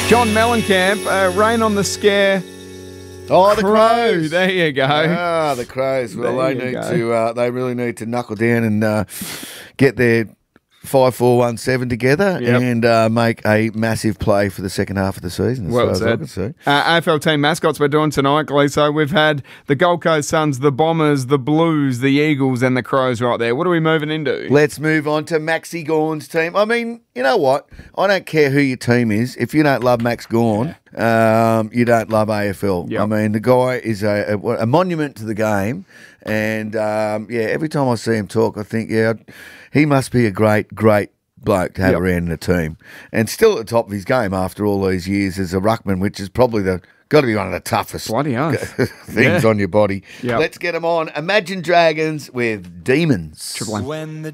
John Mellencamp, Rain on the Scare. Oh, the Crows. There you go. Ah, the Crows. Well, There they you need go. to. They really need to knuckle down and get their 5-4-1-7 together Yep. and make a massive play for the second half of the season. As Well far as I said. can see. AFL team mascots we're doing tonight, Gleeso. We've had the Gold Coast Suns, the Bombers, the Blues, the Eagles, and the Crows right there. What are we moving into? Let's move on to Maxi Gawn's team. I mean, you know what? I don't care who your team is. If you don't love Max Gawn, you don't love AFL. Yep. I mean, the guy is a monument to the game. And, every time I see him talk, I think, he must be a great bloke to have Yep. around in a team. And still at the top of his game after all these years as a ruckman, which is probably got to be one of the toughest Bloody oath. things Yeah. on your body. Yep. Let's get them on. Imagine Dragons with Demons. Triple M. When the